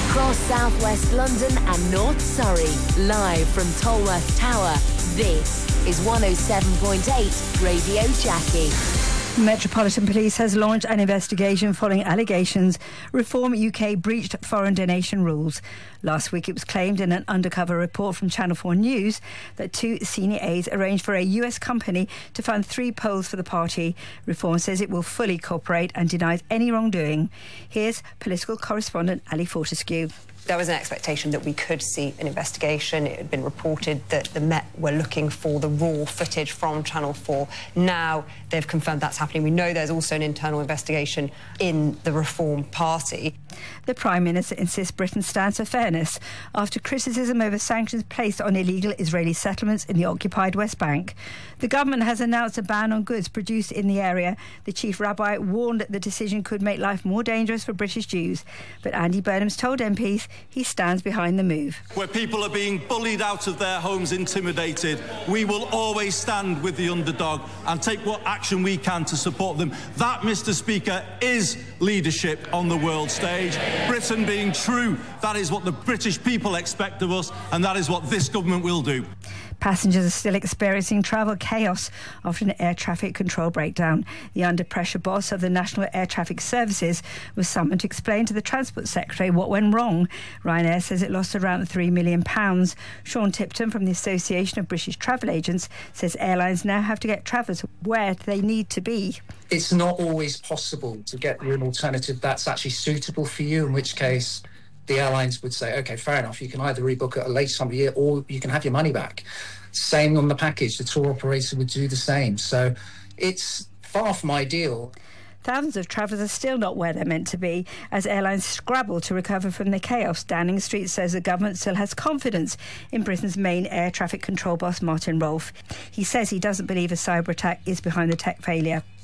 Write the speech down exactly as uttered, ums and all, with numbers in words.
Across southwest London and North Surrey, live from Tolworth Tower, this is one oh seven point eight Radio Jackie. Metropolitan Police has launched an investigation following allegations Reform U K breached foreign donation rules. Last week it was claimed in an undercover report from Channel four News that two senior aides arranged for a U S company to fund three polls for the party. Reform says it will fully cooperate and denies any wrongdoing. Here's political correspondent Ali Fortescue. There was an expectation that we could see an investigation. It had been reported that the Met were looking for the raw footage from Channel four. Now they've confirmed that's happening. We know there's also an internal investigation in the Reform Party. The Prime Minister insists Britain stands for fairness after criticism over sanctions placed on illegal Israeli settlements in the occupied West Bank. The government has announced a ban on goods produced in the area. The chief rabbi warned that the decision could make life more dangerous for British Jews. But Andy Burnham's told M Ps he stands behind the move. Where people are being bullied out of their homes, intimidated, we will always stand with the underdog and take what action we can to support them. That, Mr Speaker, is leadership on the world stage. Britain being true, that is what the British people expect of us, and that is what this government will do. Passengers are still experiencing travel chaos after an air traffic control breakdown. The under-pressure boss of the National Air Traffic Services was summoned to explain to the Transport Secretary what went wrong. Ryanair says it lost around three million pounds. Sean Tipton from the Association of British Travel Agents says airlines now have to get travellers where they need to be. It's not always possible to get you an alternative that's actually suitable for you, in which case the airlines would say, OK, fair enough, you can either rebook at a later time of year or you can have your money back. Same on the package, the tour operator would do the same. So it's far from ideal. Thousands of travellers are still not where they're meant to be as airlines scrabble to recover from the chaos. Downing Street says the government still has confidence in Britain's main air traffic control boss, Martin Rolfe. He says he doesn't believe a cyber attack is behind the tech failure.